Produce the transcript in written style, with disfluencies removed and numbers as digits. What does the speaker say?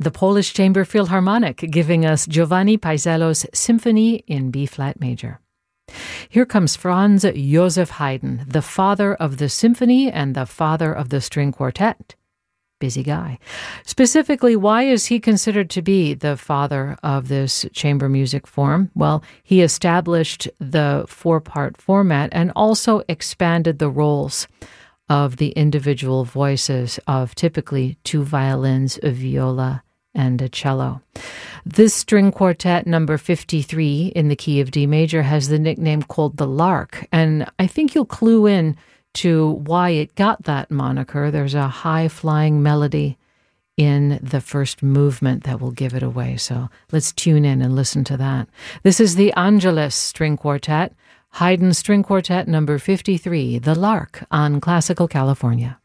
the Polish Chamber Philharmonic giving us Giovanni Paisello's Symphony in B-flat major. Here comes Franz Joseph Haydn, the father of the symphony and the father of the string quartet. Busy guy. Specifically, why is he considered to be the father of this chamber music form? Well, he established the four-part format and also expanded the roles of the individual voices of typically two violins, a viola, and a cello. This string quartet, number 53 in the key of D major, has the nickname called the Lark, and I think you'll clue in to why it got that moniker. There's a high-flying melody in the first movement that will give it away, so let's tune in and listen to that. This is the Angelus String Quartet, Haydn String Quartet number 53, The Lark, on Classical California.